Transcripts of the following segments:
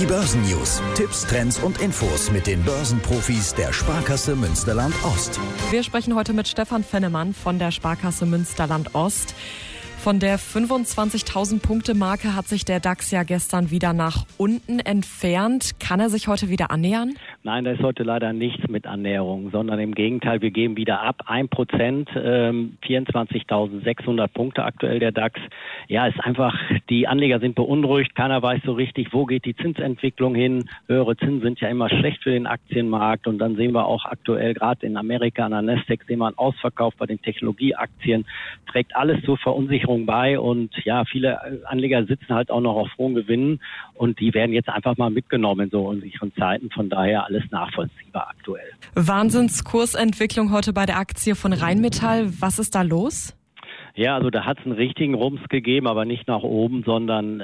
Die Börsennews, Tipps, Trends und Infos mit den Börsenprofis der Sparkasse Münsterland-Ost. Wir sprechen heute mit Stefan Fennemann von der Sparkasse Münsterland-Ost. Von der 25.000 Punkte-Marke hat sich der DAX ja gestern wieder nach unten entfernt. Kann er sich heute wieder annähern? Nein, da ist heute leider nichts mit Annäherung, sondern im Gegenteil, wir geben wieder ab. 1%, 24.600 Punkte aktuell der DAX. Ja, ist einfach, die Anleger sind beunruhigt. Keiner weiß so richtig, wo geht die Zinsentwicklung hin. Höhere Zinsen sind ja immer schlecht für den Aktienmarkt. Und dann sehen wir auch aktuell, gerade in Amerika an der Nasdaq, sehen wir einen Ausverkauf bei den Technologieaktien. Trägt alles zur Verunsicherung bei und ja, viele Anleger sitzen halt auch noch auf hohen Gewinnen und die werden jetzt einfach mal mitgenommen in so unsicheren Zeiten. Von daher alles nachvollziehbar aktuell. Wahnsinnskursentwicklung heute bei der Aktie von Rheinmetall. Was ist da los? Ja, also da hat es einen richtigen Rums gegeben, aber nicht nach oben, sondern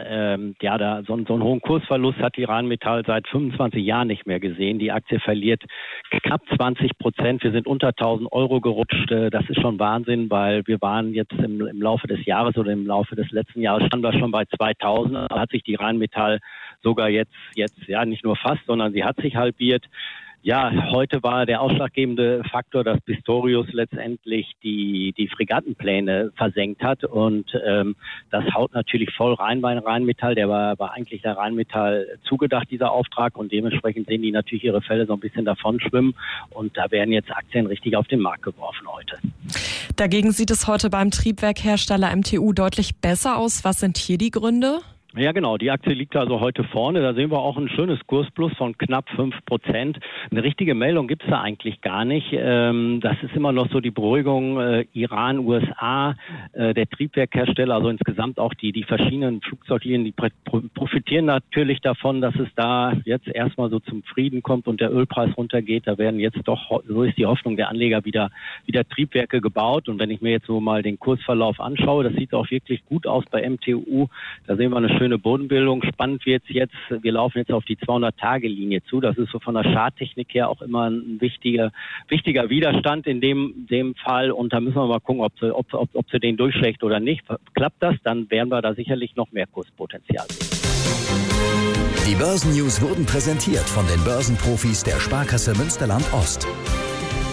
so einen hohen Kursverlust hat die Rheinmetall seit 25 Jahren nicht mehr gesehen. Die Aktie verliert knapp 20%. Wir sind unter 1.000 Euro gerutscht. Das ist schon Wahnsinn, weil wir waren jetzt im Laufe des Jahres oder im Laufe des letzten Jahres standen wir schon bei 2.000. Da hat sich die Rheinmetall sogar jetzt ja nicht nur fast, sondern sie hat sich halbiert. Ja, heute war der ausschlaggebende Faktor, dass Pistorius letztendlich die Fregattenpläne versenkt hat und das haut natürlich voll rein bei Rheinmetall. Der war eigentlich der Rheinmetall zugedacht, dieser Auftrag, und dementsprechend sehen die natürlich ihre Fälle so ein bisschen davon schwimmen und da werden jetzt Aktien richtig auf den Markt geworfen heute. Dagegen sieht es heute beim Triebwerkhersteller MTU deutlich besser aus. Was sind hier die Gründe? Ja, genau. Die Aktie liegt also heute vorne. Da sehen wir auch ein schönes Kursplus von knapp 5%. Eine richtige Meldung gibt's da eigentlich gar nicht. Das ist immer noch so die Beruhigung Iran, USA, der Triebwerkhersteller, also insgesamt auch die verschiedenen Flugzeuglinien, die profitieren natürlich davon, dass es da jetzt erstmal so zum Frieden kommt und der Ölpreis runtergeht. Da werden jetzt doch, so ist die Hoffnung der Anleger, wieder Triebwerke gebaut. Und wenn ich mir jetzt so mal den Kursverlauf anschaue, das sieht auch wirklich gut aus bei MTU. Da sehen wir eine schöne Bodenbildung. Spannend wird's jetzt. Wir laufen jetzt auf die 200-Tage-Linie zu. Das ist so von der Charttechnik her auch immer ein wichtiger Widerstand in dem Fall. Und da müssen wir mal gucken, ob sie den durchschlägt oder nicht. Klappt das, dann werden wir da sicherlich noch mehr Kurspotenzial sehen. Die Börsennews wurden präsentiert von den Börsenprofis der Sparkasse Münsterland-Ost.